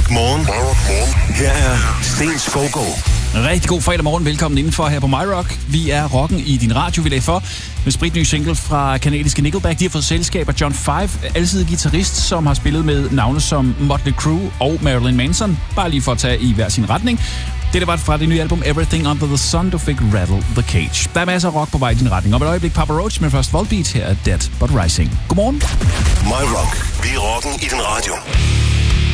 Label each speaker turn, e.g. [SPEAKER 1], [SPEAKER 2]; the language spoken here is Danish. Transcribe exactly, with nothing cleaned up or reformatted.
[SPEAKER 1] Rock Morgen. Her er Sten Skovgaard.
[SPEAKER 2] Rigtig god fredag morgen. Velkommen indenfor her på My Rock. Vi er rocken i din radio, vi er for. Med spritny single fra kanadiske Nickelback. De har fået selskab af John Five, altid guitarist, som har spillet med navne som Motley Crue og Marilyn Manson. Bare lige for at tage i hver sin retning. Det var fra det nye album Everything Under the Sun, du fik Rattle the Cage. Der er masser af rock på vej i din retning. Om et øjeblik Papa Roach med først Volbeat. Her er Dead But Rising. Godmorgen.
[SPEAKER 1] My Rock. Vi er rocken i din radio.